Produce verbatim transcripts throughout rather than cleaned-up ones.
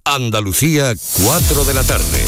Andalucía, cuatro de la tarde.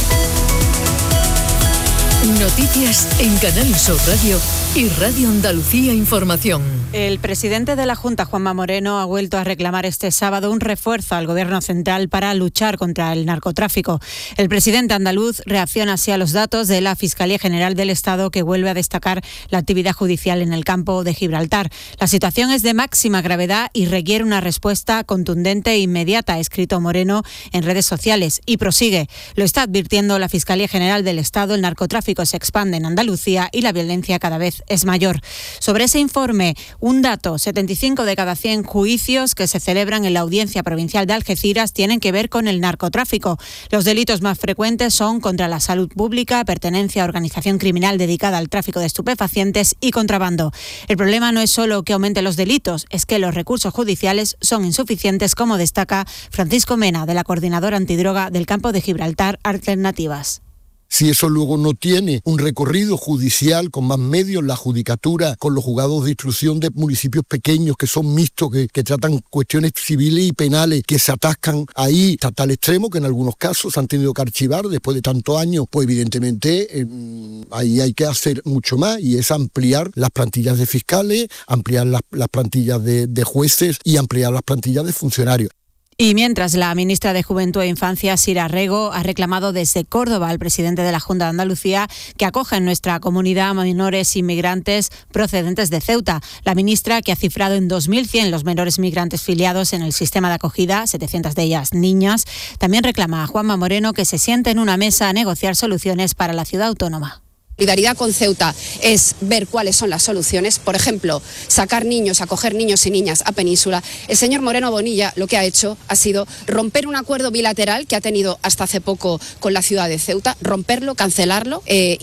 Noticias en Canal Sur Radio y Radio Andalucía Información. El presidente de la Junta, Juanma Moreno, ha vuelto a reclamar este sábado un refuerzo al Gobierno central para luchar contra el narcotráfico. El presidente andaluz reacciona así a los datos de la Fiscalía General del Estado, que vuelve a destacar la actividad judicial en el campo de Gibraltar. La situación es de máxima gravedad y requiere una respuesta contundente e inmediata, ha escrito Moreno en redes sociales, y prosigue. Lo está advirtiendo la Fiscalía General del Estado. El narcotráfico se expande en Andalucía y la violencia cada vez es mayor. Sobre ese informe, un dato: setenta y cinco de cada cien juicios que se celebran en la Audiencia Provincial de Algeciras tienen que ver con el narcotráfico. Los delitos más frecuentes son contra la salud pública, pertenencia a organización criminal dedicada al tráfico de estupefacientes y contrabando. El problema no es solo que aumenten los delitos, es que los recursos judiciales son insuficientes, como destaca Francisco Mena, de la Coordinadora Antidroga del Campo de Gibraltar, Alternativas. Si eso luego no tiene un recorrido judicial con más medios, la judicatura, con los juzgados de instrucción de municipios pequeños que son mixtos, que, que tratan cuestiones civiles y penales, que se atascan ahí hasta tal extremo que en algunos casos han tenido que archivar después de tantos años, pues evidentemente eh, ahí hay que hacer mucho más, y es ampliar las plantillas de fiscales, ampliar las, las plantillas de, de jueces y ampliar las plantillas de funcionarios. Y mientras, la ministra de Juventud e Infancia, Sira Rego, ha reclamado desde Córdoba al presidente de la Junta de Andalucía que acoja en nuestra comunidad a menores inmigrantes procedentes de Ceuta. La ministra, que ha cifrado en dos mil cien los menores migrantes filiados en el sistema de acogida, setecientas de ellas niñas, también reclama a Juanma Moreno que se siente en una mesa a negociar soluciones para la ciudad autónoma. Solidaridad con Ceuta es ver cuáles son las soluciones, por ejemplo, sacar niños, acoger niños y niñas a Península. El señor Moreno Bonilla lo que ha hecho ha sido romper un acuerdo bilateral que ha tenido hasta hace poco con la ciudad de Ceuta, romperlo, cancelarlo. Eh,